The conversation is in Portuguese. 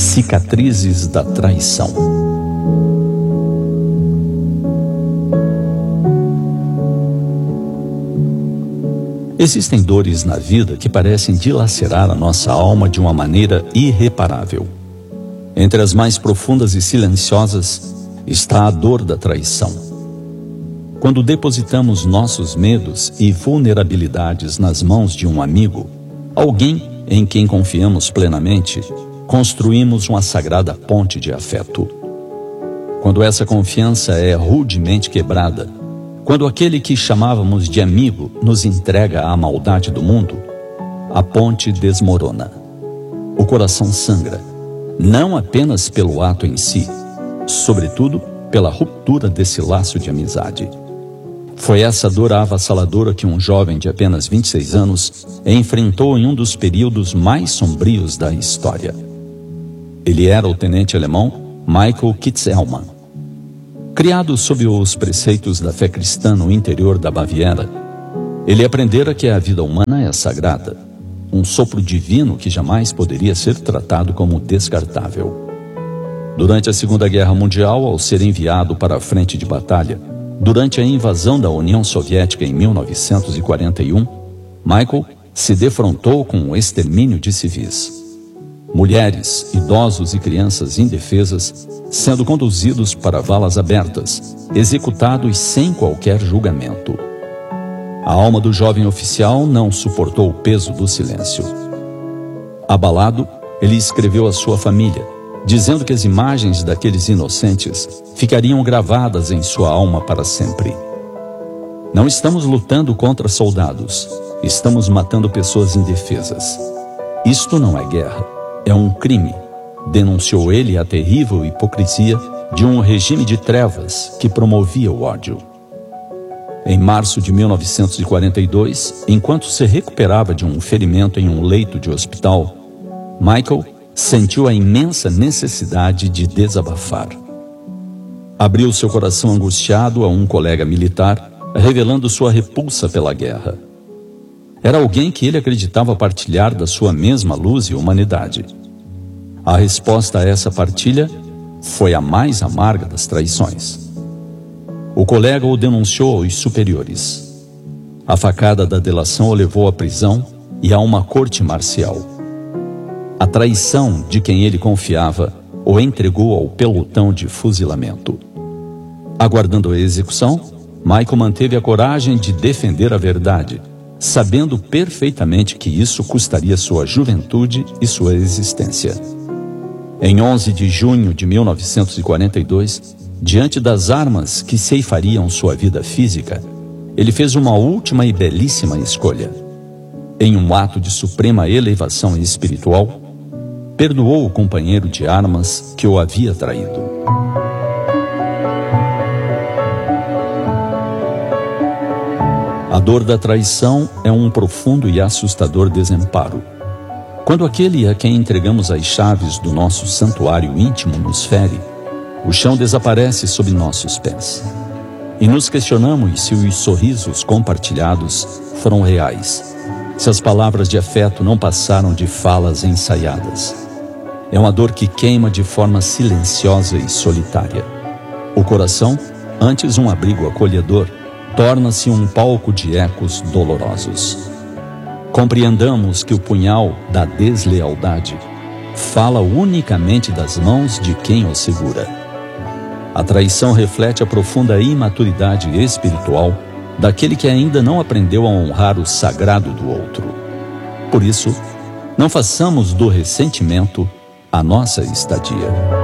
Cicatrizes da traição. Existem dores na vida que parecem dilacerar a nossa alma de uma maneira irreparável. Entre as mais profundas e silenciosas está a dor da traição. Quando depositamos nossos medos e vulnerabilidades nas mãos de um amigo, alguém em quem confiamos plenamente, construímos uma sagrada ponte de afeto. Quando essa confiança é rudemente quebrada, quando aquele que chamávamos de amigo nos entrega à maldade do mundo, a ponte desmorona. O coração sangra, não apenas pelo ato em si, sobretudo pela ruptura desse laço de amizade. Foi essa dor avassaladora que um jovem de apenas 26 anos enfrentou em um dos períodos mais sombrios da história. Ele era o tenente alemão Michael Kitzelman. Criado sob os preceitos da fé cristã no interior da Baviera, ele aprendera que a vida humana é sagrada, um sopro divino que jamais poderia ser tratado como descartável. Durante a Segunda Guerra Mundial, ao ser enviado para a frente de batalha, durante a invasão da União Soviética em 1941, Michael se defrontou com o extermínio de civis. Mulheres, idosos e crianças indefesas sendo conduzidos para valas abertas, executados sem qualquer julgamento. A alma do jovem oficial não suportou o peso do silêncio. Abalado, ele escreveu à sua família, dizendo que as imagens daqueles inocentes ficariam gravadas em sua alma para sempre. Não estamos lutando contra soldados, estamos matando pessoas indefesas. Isto não é guerra, é um crime, denunciou ele a terrível hipocrisia de um regime de trevas que promovia o ódio. Em março de 1942, enquanto se recuperava de um ferimento em um leito de hospital, Michael sentiu a imensa necessidade de desabafar. Abriu seu coração angustiado a um colega militar, revelando sua repulsa pela guerra. Era alguém que ele acreditava partilhar da sua mesma luz e humanidade. A resposta a essa partilha foi a mais amarga das traições. O colega o denunciou aos superiores. A facada da delação o levou à prisão e a uma corte marcial. A traição de quem ele confiava o entregou ao pelotão de fuzilamento. Aguardando a execução, Michael manteve a coragem de defender a verdade, sabendo perfeitamente que isso custaria sua juventude e sua existência. Em 11 de junho de 1942, diante das armas que ceifariam sua vida física, ele fez uma última e belíssima escolha. Em um ato de suprema elevação espiritual, perdoou o companheiro de armas que o havia traído. A dor da traição é um profundo e assustador desamparo. Quando aquele a quem entregamos as chaves do nosso santuário íntimo nos fere, o chão desaparece sob nossos pés. E nos questionamos se os sorrisos compartilhados foram reais, se as palavras de afeto não passaram de falas ensaiadas. É uma dor que queima de forma silenciosa e solitária. O coração, antes um abrigo acolhedor, torna-se um palco de ecos dolorosos. Compreendamos que o punhal da deslealdade fala unicamente das mãos de quem o segura. A traição reflete a profunda imaturidade espiritual daquele que ainda não aprendeu a honrar o sagrado do outro. Por isso, não façamos do ressentimento a nossa estadia.